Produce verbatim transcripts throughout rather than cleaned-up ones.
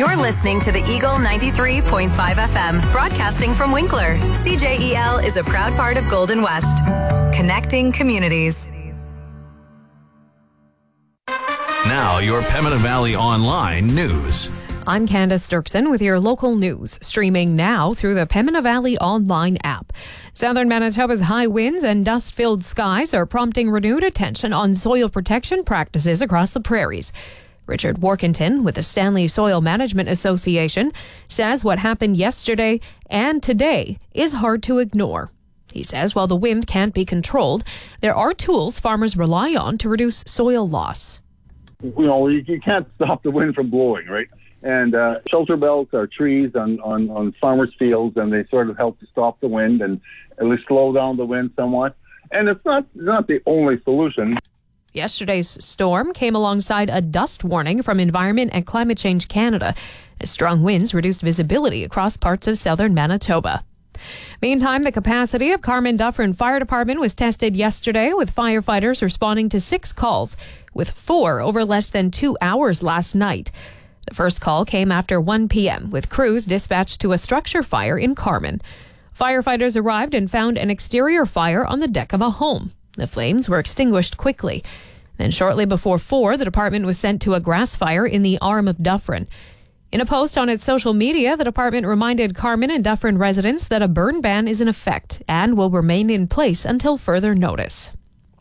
You're listening to the Eagle ninety-three point five F M, broadcasting from Winkler. C J E L is a proud part of Golden West, connecting communities. Now, your Pembina Valley Online news. I'm Candace Dirksen with your local news, streaming now through the Pembina Valley Online app. Southern Manitoba's high winds and dust-filled skies are prompting renewed attention on soil protection practices across the prairies. Richard Warkentin with the Stanley Soil Management Association says what happened yesterday and today is hard to ignore. He says while the wind can't be controlled, there are tools farmers rely on to reduce soil loss. You know, you, you can't stop the wind from blowing, right? And uh, shelter belts are trees on, on, on farmers' fields, and they sort of help to stop the wind and at least slow down the wind somewhat. And it's not, not the only solution. Yesterday's storm came alongside a dust warning from Environment and Climate Change Canada, as strong winds reduced visibility across parts of southern Manitoba. Meantime, the capacity of Carmen Dufferin Fire Department was tested yesterday, with firefighters responding to six calls, with four over less than two hours last night. The first call came after one p.m., with crews dispatched to a structure fire in Carmen. Firefighters arrived and found an exterior fire on the deck of a home. The flames were extinguished quickly. Then shortly before four, the department was sent to a grass fire in the arm of Dufferin. In a post on its social media, the department reminded Carmen and Dufferin residents that a burn ban is in effect and will remain in place until further notice.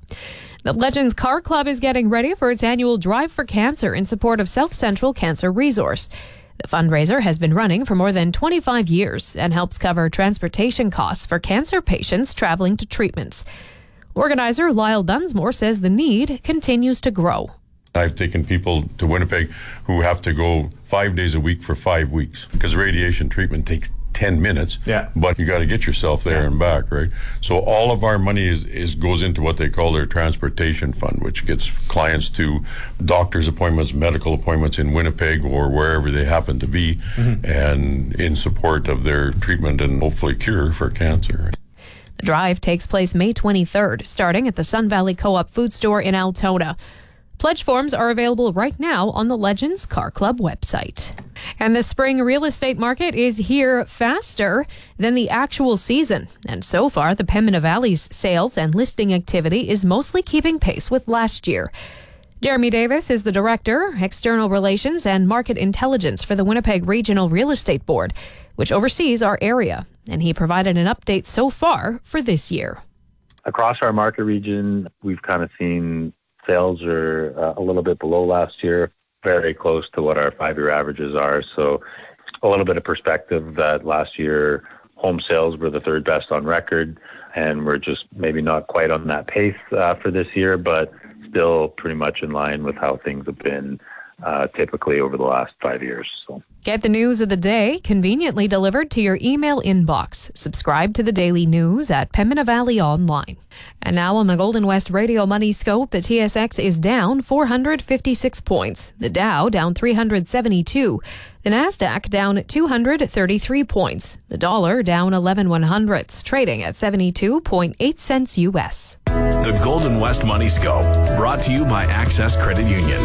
The Legends Car Club is getting ready for its annual Drive for Cancer in support of South Central Cancer Resource. The fundraiser has been running for more than twenty-five years and helps cover transportation costs for cancer patients traveling to treatments. Organizer Lyle Dunsmore says the need continues to grow. I've taken people to Winnipeg who have to go five days a week for five weeks because radiation treatment takes ten minutes, yeah. but you got to get yourself there yeah. and back, right? So all of our money is, is goes into what they call their transportation fund, which gets clients to doctor's appointments, medical appointments in Winnipeg or wherever they happen to be, mm-hmm. and in support of their treatment and hopefully cure for cancer. The drive takes place May twenty-third, starting at the Sun Valley Co-op Food Store in Altona. Pledge forms are available right now on the Legends Car Club website. And the spring real estate market is here faster than the actual season. And so far, the Pembina Valley's sales and listing activity is mostly keeping pace with last year. Jeremy Davis is the Director, External Relations and Market Intelligence for the Winnipeg Regional Real Estate Board, which oversees our area. And he provided an update so far for this year. Across our market region, we've kind of seen sales are uh, a little bit below last year, very close to what our five-year averages are. So a little bit of perspective that last year home sales were the third best on record, and we're just maybe not quite on that pace uh, for this year, but still pretty much in line with how things have been uh, typically over the last five years. So. Get the news of the day conveniently delivered to your email inbox. Subscribe to the daily news at Pembina Valley Online. And now on the Golden West Radio Money Scope, the T S X is down four hundred fifty-six points. The Dow down three hundred seventy-two. The Nasdaq down two hundred thirty-three points. The dollar down eleven one hundredths, trading at seventy-two point eight cents U S. The Golden West Money Scope, brought to you by Access Credit Union.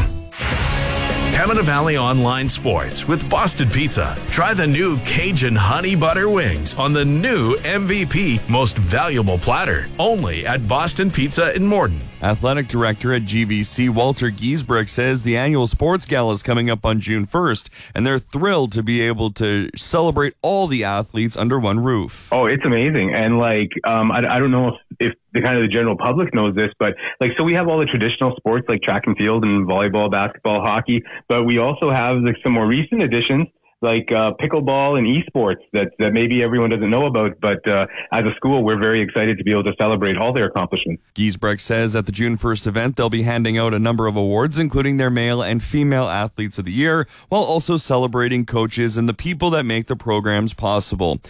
Pembina Valley Online Sports with Boston Pizza. Try the new Cajun Honey Butter Wings on the new M V P Most Valuable Platter. Only at Boston Pizza in Morden. Athletic Director at G V C, Walter Giesbrecht, says the annual sports gala is coming up on June first, and they're thrilled to be able to celebrate all the athletes under one roof. Oh, it's amazing. And, like, um, I, I don't know if, if the kind of the general public knows this, but, like, so we have all the traditional sports like track and field and volleyball, basketball, hockey, but we also have, like, some more recent additions like uh, pickleball and esports that, that maybe everyone doesn't know about. But uh, as a school, we're very excited to be able to celebrate all their accomplishments. Giesbrecht says at the June first event, they'll be handing out a number of awards, including their male and female athletes of the year, while also celebrating coaches and the people that make the programs possible.